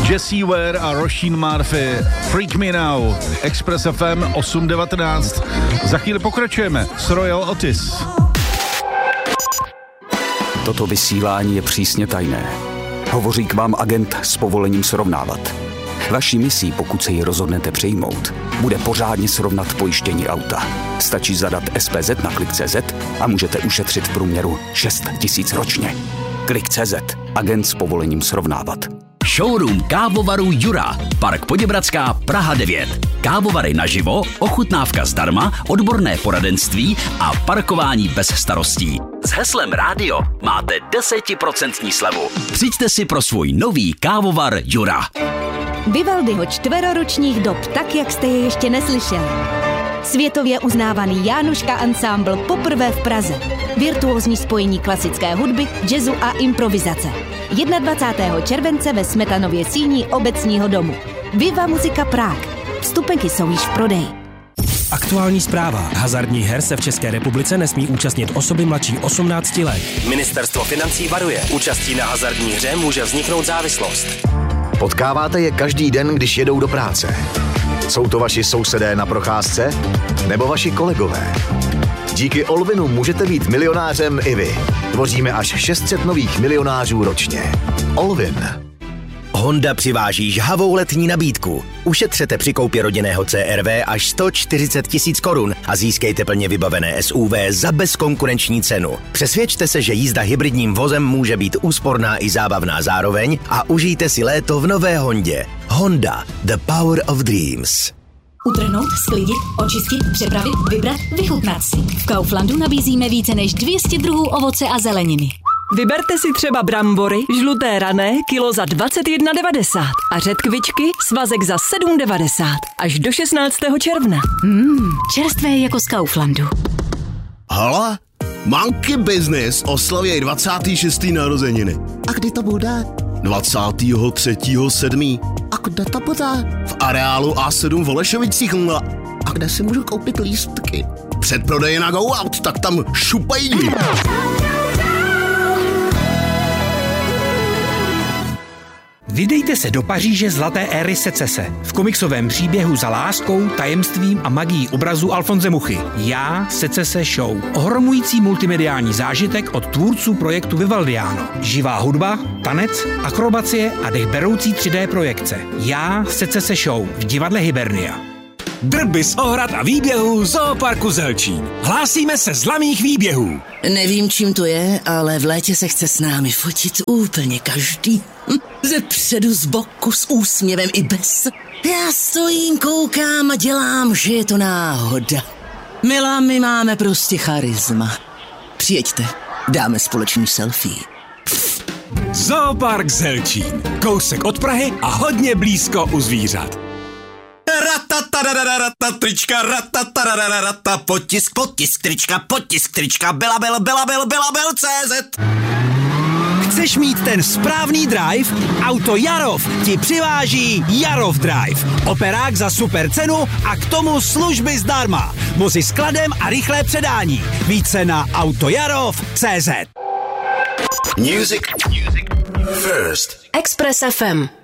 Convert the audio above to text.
Jessie Ware a Roisin Murphy, Freak Me Now, Express FM 8.19. Za chvíli pokračujeme s Royal Otis. Toto vysílání je přísně tajné. Hovoří k vám agent s povolením srovnávat. Vaší misí, pokud se ji rozhodnete přijmout, bude pořádně srovnat pojištění auta. Stačí zadat SPZ na Klik.cz a můžete ušetřit v průměru 6 000 ročně. Klik.cz. Agent s povolením srovnávat. Showroom kávovaru Jura. Park Poděbradská, Praha 9. Kávovary naživo, ochutnávka zdarma, odborné poradenství a parkování bez starostí. S heslem Rádio máte 10% slevu. Přijďte si pro svůj nový kávovar Jura. Vivaldiho čtveroročních dob, tak jak jste je ještě neslyšeli. Světově uznávaný Jánuška ansámbl poprvé v Praze. Virtuózní spojení klasické hudby, jazzu a improvizace. 21. července ve Smetanově síni Obecního domu. Viva Muzika Prague. Vstupenky jsou již v prodeji. Aktuální zpráva. Hazardních her se v České republice nesmí účastnit osoby mladší 18 let. Ministerstvo financí varuje. Účastí na hazardní hře může vzniknout závislost. Potkáváte je každý den, když jedou do práce. Jsou to vaši sousedé na procházce? Nebo vaši kolegové? Díky Olvinu můžete být milionářem i vy. Tvoříme až 600 nových milionářů ročně. Olvin. Honda přiváží žhavou letní nabídku. Ušetřete při koupě rodinného CR-V až 140 000 korun a získejte plně vybavené SUV za bezkonkurenční cenu. Přesvědčte se, že jízda hybridním vozem může být úsporná i zábavná zároveň a užijte si léto v nové Hondě. Honda. The power of dreams. Utrhnout, sklidit, očistit, připravit, vybrat, vychutnat si. V Kauflandu nabízíme více než 200 druhů ovoce a zeleniny. Vyberte si třeba brambory, žluté rané, kilo za 21,90 a řetkvičky, svazek za 7,90 až do 16. června. Čerstvé jako z Kauflandu. Hala? Monkey Business oslavuje 26. narozeniny. A kdy to bude? 23.7. A kde to bude? V areálu A7 v Holešovicích. A kde si můžu koupit lístky? Předprodeje na Go Out, tak tam šupají. Vydejte se do Paříže zlaté éry secese. V komiksovém příběhu za láskou, tajemstvím a magií obrazu Alfonse Muchy. Já, Secese Show. Ohromující multimediální zážitek od tvůrců projektu Vivaldiano. Živá hudba, tanec, akrobacie a dechberoucí 3D projekce. Já, Secese Show v divadle Hibernia. Drby z ohrad a výběhů Zooparku Zelčín. Hlásíme se z laných výběhů. Nevím, čím to je, ale v létě se chce s námi fotit úplně každý. Ze předu, z boku, s úsměvem i bez. Já stojím, koukám a dělám, že je to náhoda. Milá, my máme prostě charisma. Přijeďte, dáme společný selfie. Zoopark Zelčín. Kousek od Prahy a hodně blízko u zvířat. Ratatarararata, trička, ratatarararata, potisk, trička, belabel.cz. Chceš mít ten správný drive? Auto Jarov ti přiváží Jarov Drive. Operák za super cenu a k tomu služby zdarma. Vozy s kladem a rychlé předání. Více na autojarov.cz. Music first. Express FM.